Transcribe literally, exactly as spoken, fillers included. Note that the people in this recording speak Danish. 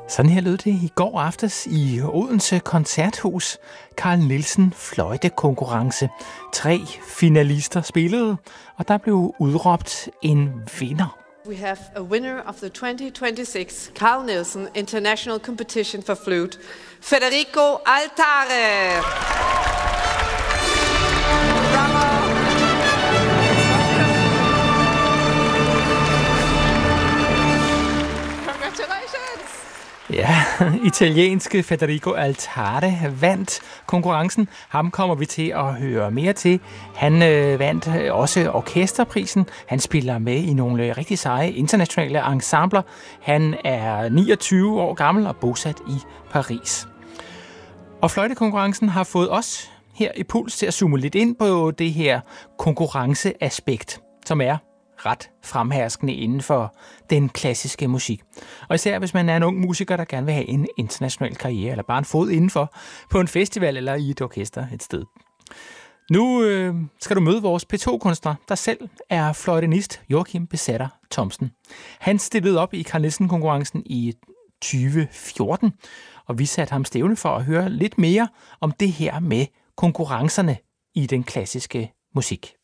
Sådan her lød det i går aftes i Odense Koncerthus. Carl Nielsen fløjtekonkurrence. Tre finalister spillede, og der blev udråbt en vinder. We have a winner of the twenty twenty-six Carl Nielsen International Competition for Flute, Federico Altare. Bravo! Ja, italienske Federico Altare vandt konkurrencen. Ham kommer vi til at høre mere til. Han øh, vandt også orkesterprisen. Han spiller med i nogle rigtig seje internationale ensembler. Han er niogtyve år gammel og bosat i Paris. Og fløjtekonkurrencen har fået os her i Puls til at zoome lidt ind på det her konkurrenceaspekt, som er ret fremherskende inden for den klassiske musik. Og især hvis man er en ung musiker, der gerne vil have en international karriere, eller bare en fod indenfor på en festival eller i et orkester et sted. Nu øh, skal du møde vores P to-kunstner, der selv er fløjtenist, Joachim Besætter Thomsen. Han stillede op i Carl Nielsen-konkurrencen i tyve fjorten, og vi satte ham stævne for at høre lidt mere om det her med konkurrencerne i den klassiske musik.